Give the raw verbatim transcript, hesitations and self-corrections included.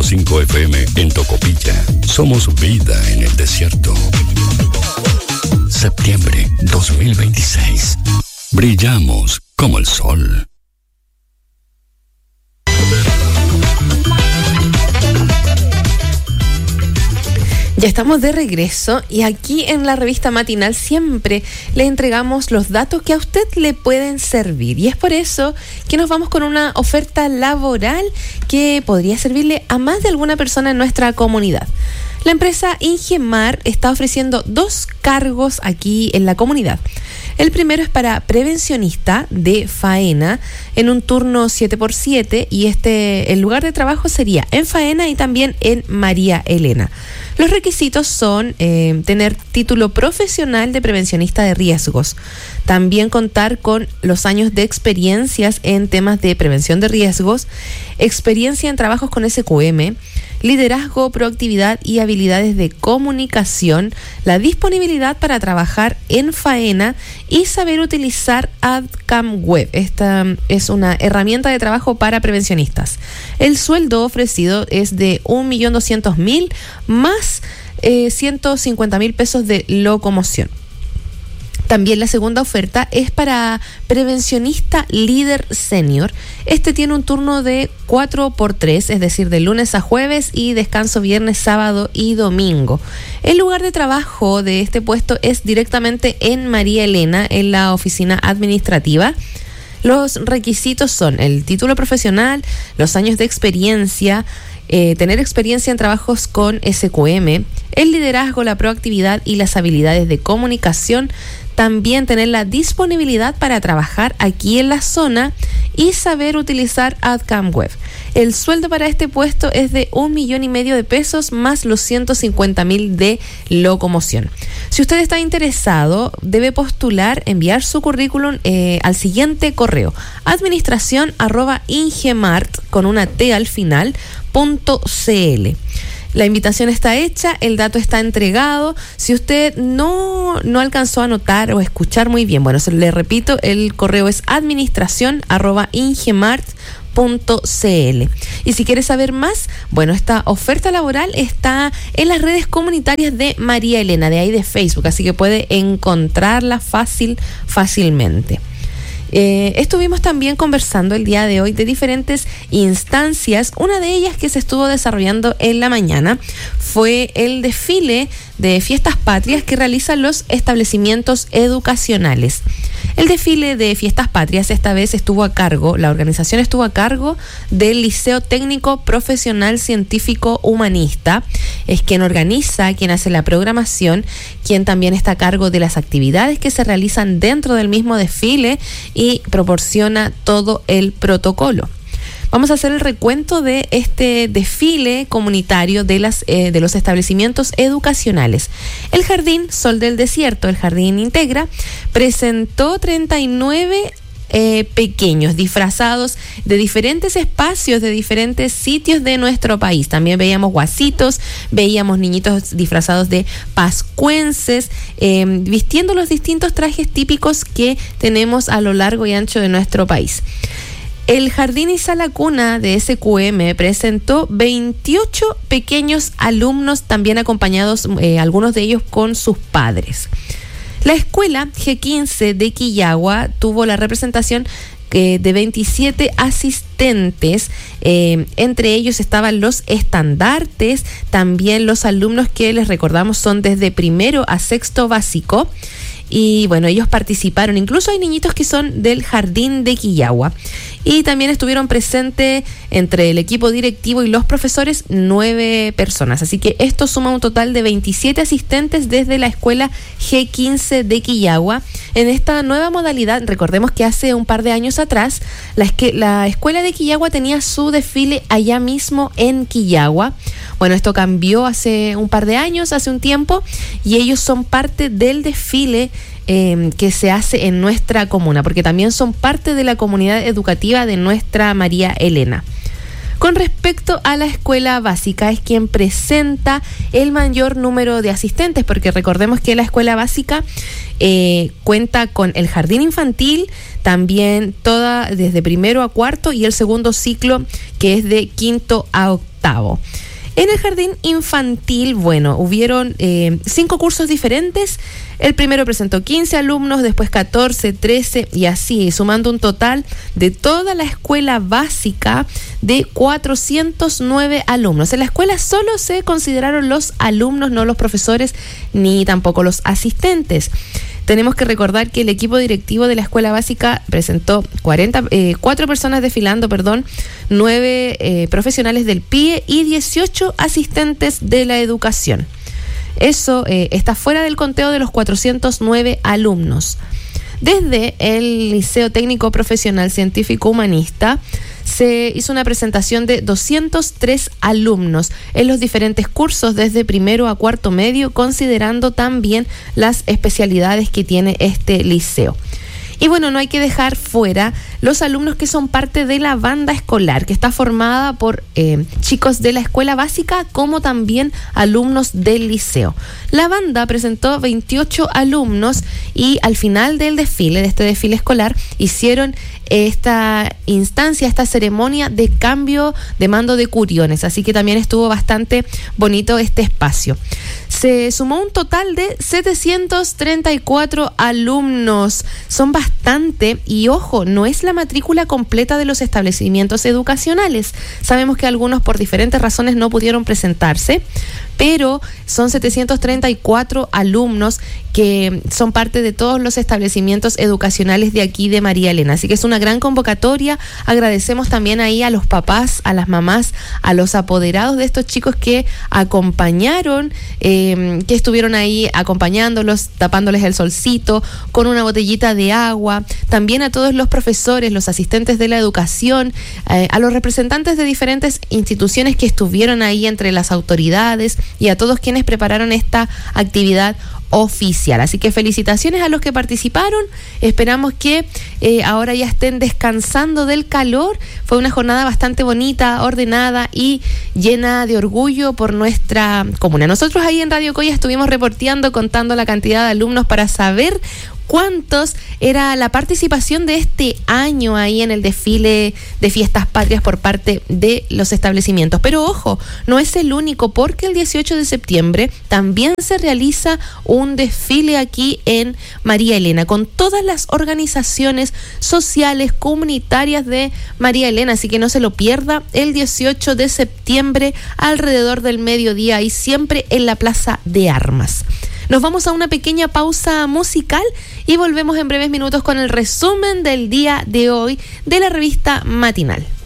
punto cinco F M en Tocopilla. Somos vida en el desierto. Septiembre dos mil veintiséis. Brillamos como el sol. Ya estamos de regreso y aquí en la revista matinal siempre le entregamos los datos que a usted le pueden servir. Y es por eso que nos vamos con una oferta laboral que podría servirle a más de alguna persona en nuestra comunidad. La empresa Ingemar está ofreciendo dos cargos aquí en la comunidad. El primero es para prevencionista de faena en un turno siete por siete y este el lugar de trabajo sería en Faena y también en María Elena. Los requisitos son eh, tener título profesional de prevencionista de riesgos, también contar con los años de experiencias en temas de prevención de riesgos, experiencia en trabajos con S Q M, liderazgo, proactividad y habilidades de comunicación, la disponibilidad para trabajar en faena y saber utilizar AdCam Web. Esta es una herramienta de trabajo para prevencionistas. El sueldo ofrecido es de un millón doscientos mil más eh, ciento cincuenta mil pesos de locomoción. También la segunda oferta es para prevencionista líder senior. Este tiene un turno de cuatro por tres, es decir, de lunes a jueves y descanso viernes, sábado y domingo. El lugar de trabajo de este puesto es directamente en María Elena, en la oficina administrativa. Los requisitos son el título profesional, los años de experiencia, eh, tener experiencia en trabajos con S Q M, el liderazgo, la proactividad y las habilidades de comunicación. También tener la disponibilidad para trabajar aquí en la zona y saber utilizar AdCam Web. El sueldo para este puesto es de un millón y medio de pesos más los ciento cincuenta mil de locomoción. Si usted está interesado, debe postular, enviar su currículum eh, al siguiente correo: administración arroba ingemart con una T al final punto cl. La invitación está hecha, el dato está entregado. Si usted no, no alcanzó a anotar o escuchar muy bien, bueno, se le repito, el correo es administración arroba ingemart punto cl. Y si quiere saber más, bueno, esta oferta laboral está en las redes comunitarias de María Elena, de ahí de Facebook, así que puede encontrarla fácil, fácilmente. Eh, estuvimos también conversando el día de hoy de diferentes instancias. Una de ellas que se estuvo desarrollando en la mañana fue el desfile de Fiestas Patrias que realizan los establecimientos educacionales. El desfile de Fiestas Patrias esta vez estuvo a cargo, la organización estuvo a cargo del Liceo Técnico Profesional Científico Humanista. Es quien organiza, quien hace la programación, quien también está a cargo de las actividades que se realizan dentro del mismo desfile y proporciona todo el protocolo. Vamos a hacer el recuento de este desfile comunitario de, las, eh, de los establecimientos educacionales. El Jardín Sol del Desierto, el Jardín Integra, presentó treinta y nueve eh, pequeños disfrazados de diferentes espacios, de diferentes sitios de nuestro país. También veíamos guasitos, veíamos niñitos disfrazados de pascuenses, eh, vistiendo los distintos trajes típicos que tenemos a lo largo y ancho de nuestro país. El Jardín y Sala Cuna de S Q M presentó veintiocho pequeños alumnos, también acompañados, eh, algunos de ellos con sus padres. La escuela G quince de Quillagua tuvo la representación eh, de veintisiete asistentes, eh, entre ellos estaban los estandartes, también los alumnos que les recordamos son desde primero a sexto básico. Y bueno, ellos participaron, incluso hay niñitos que son del Jardín de Quillagua. Y también estuvieron presentes entre el equipo directivo y los profesores nueve personas. Así que esto suma un total de veintisiete asistentes desde la escuela G quince de Quillagua. En esta nueva modalidad, recordemos que hace un par de años atrás, la, esque- la escuela de Quillagua tenía su desfile allá mismo en Quillagua. Bueno, esto cambió hace un par de años, hace un tiempo, y ellos son parte del desfile Eh, que se hace en nuestra comuna, porque también son parte de la comunidad educativa de nuestra María Elena. Con respecto a la escuela básica, es quien presenta el mayor número de asistentes, porque recordemos que la escuela básica eh, cuenta con el jardín infantil, también toda desde primero a cuarto, y el segundo ciclo que es de quinto a octavo. En el jardín infantil, bueno, hubieron eh, cinco cursos diferentes. El primero presentó quince alumnos, después catorce, trece y así, sumando un total de toda la escuela básica de cuatrocientos nueve alumnos. En la escuela solo se consideraron los alumnos, no los profesores ni tampoco los asistentes. Tenemos que recordar que el equipo directivo de la escuela básica presentó cuarenta, eh, cuatro personas desfilando, perdón, nueve eh, profesionales del P I E y dieciocho asistentes de la educación. Eso eh, está fuera del conteo de los cuatrocientos nueve alumnos. Desde el Liceo Técnico Profesional Científico Humanista se hizo una presentación de doscientos tres alumnos en los diferentes cursos desde primero a cuarto medio, considerando también las especialidades que tiene este liceo. Y bueno, no hay que dejar fuera los alumnos que son parte de la banda escolar, que está formada por eh, chicos de la escuela básica como también alumnos del liceo. La banda presentó veintiocho alumnos y al final del desfile, de este desfile escolar, hicieron esta instancia, esta ceremonia de cambio de mando de curiones, así que también estuvo bastante bonito este espacio. Se sumó un total de setecientos treinta y cuatro alumnos, son bastante, y ojo, no es la matrícula completa de los establecimientos educacionales. Sabemos que algunos por diferentes razones no pudieron presentarse, pero son setecientos treinta y cuatro alumnos que son parte de todos los establecimientos educacionales de aquí de María Elena. Así que es una gran convocatoria. Agradecemos también ahí a los papás, a las mamás, a los apoderados de estos chicos que acompañaron, eh, que estuvieron ahí acompañándolos, tapándoles el solcito con una botellita de agua. También a todos los profesores, los asistentes de la educación, eh, a los representantes de diferentes instituciones que estuvieron ahí entre las autoridades y a todos quienes prepararon esta actividad oficial. Así que felicitaciones a los que participaron. Esperamos que eh, ahora ya estén descansando del calor. Fue una jornada bastante bonita, ordenada y llena de orgullo por nuestra comuna. Nosotros ahí en Radio Coya estuvimos reporteando, contando la cantidad de alumnos para saber cuántos era la participación de este año ahí en el desfile de fiestas patrias por parte de los establecimientos. Pero ojo, no es el único, porque el dieciocho de septiembre también se realiza un desfile aquí en María Elena con todas las organizaciones sociales, comunitarias de María Elena, así que no se lo pierda el dieciocho de septiembre alrededor del mediodía y siempre en la Plaza de Armas. Nos vamos a una pequeña pausa musical y volvemos en breves minutos con el resumen del día de hoy de la revista Matinal.